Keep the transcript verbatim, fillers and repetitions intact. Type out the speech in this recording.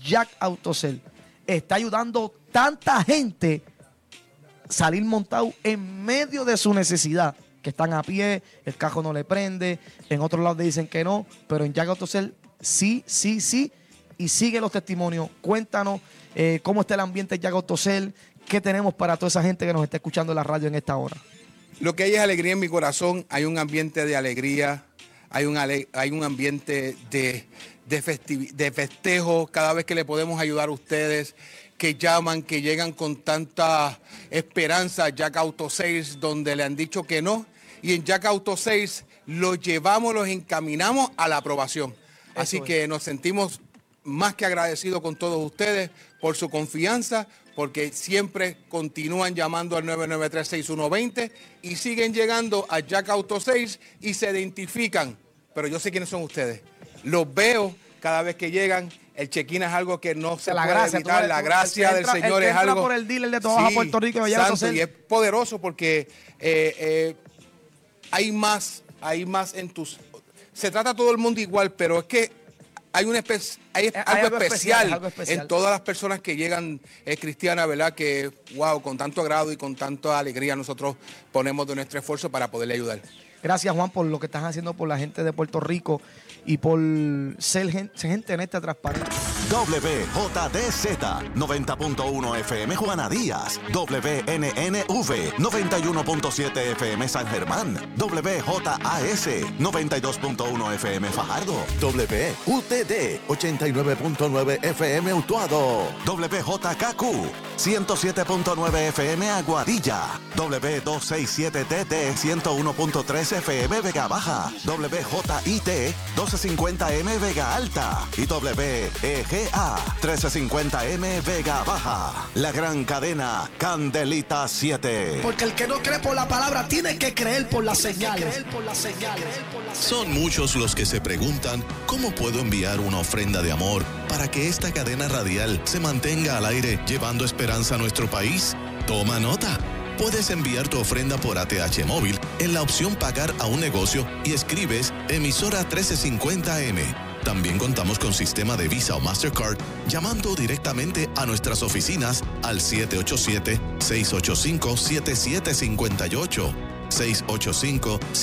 Jack Autocel está ayudando tanta gente salir montado en medio de su necesidad, que están a pie, el carro no le prende, en otros lados le dicen que no, pero en Jack Autocel sí, sí, sí, y sigue los testimonios. Cuéntanos eh, cómo está el ambiente en Jack Autocel, qué tenemos para toda esa gente que nos está escuchando en la radio en esta hora. Lo que hay es alegría en mi corazón, hay un ambiente de alegría, hay un, ale hay un ambiente de, de, de festejo cada vez que le podemos ayudar a ustedes, que llaman, que llegan con tanta esperanza a Jack Autosales, donde le han dicho que no, y en Jack Autosales los llevamos, los encaminamos a la aprobación. Eso Así es. que nos sentimos más que agradecidos con todos ustedes por su confianza, porque siempre continúan llamando al nueve nueve tres, seis uno dos cero y siguen llegando a Jack Autosales y se identifican. Pero yo sé quiénes son ustedes. Los veo cada vez que llegan. El check-in es algo que no se la puede gracia, evitar. tú, la tú, gracia el del entra, Señor el es algo... por el dealer de todo sí, Puerto Rico. Santo, y es poderoso porque eh, eh, hay más, hay más en tus... Se trata a todo el mundo igual, pero es que hay, una espe hay, hay, hay algo, algo, especial especial algo especial en todas las personas que llegan eh, cristianas, ¿verdad? Que, wow, con tanto agrado y con tanta alegría nosotros ponemos de nuestro esfuerzo para poderle ayudar. Gracias, Juan, por lo que estás haciendo por la gente de Puerto Rico y por ser gente, ser gente honesta, transparente. W J D Z noventa punto uno F M Juana Díaz, W N N V noventa y uno punto siete F M San Germán, W J A S noventa y dos punto uno F M Fajardo, W U T D ochenta y nueve punto nueve F M Utuado, W J K Q ciento siete punto nueve F M Aguadilla, W doscientos sesenta y siete T T ciento uno punto tres F M Vega Baja, W J I T doce cincuenta M Vega Alta y W E G A trece cincuenta M Vega Baja. La gran cadena Candelita siete. Porque el que no cree por la palabra tiene que creer por las señales. Son muchos los que se preguntan cómo puedo enviar una ofrenda de amor para que esta cadena radial se mantenga al aire llevando esperanza a nuestro país. Toma nota. Puedes enviar tu ofrenda por A T H móvil en la opción pagar a un negocio y escribes emisora trece cincuenta M. También contamos con sistema de Visa o Mastercard llamando directamente a nuestras oficinas al siete ocho siete, seis ocho cinco, siete siete cinco ocho, seis ocho cinco,